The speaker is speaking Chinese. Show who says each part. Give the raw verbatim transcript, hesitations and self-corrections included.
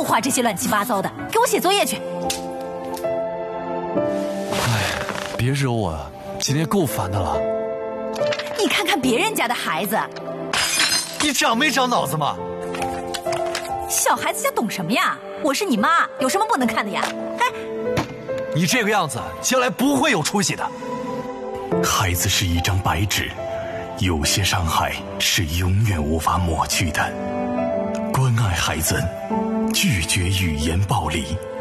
Speaker 1: 画这些乱七八糟的，给我写作业去。
Speaker 2: 哎，别惹我啊，今天够烦的了。
Speaker 1: 你看看别人家的孩子，
Speaker 3: 你长没长脑子嘛？
Speaker 1: 小孩子家懂什么呀？我是你妈，有什么不能看的呀？哎，
Speaker 3: 你这个样子，将来不会有出息的。
Speaker 4: 孩子是一张白纸，有些伤害是永远无法抹去的。关爱孩子，拒绝语言暴力。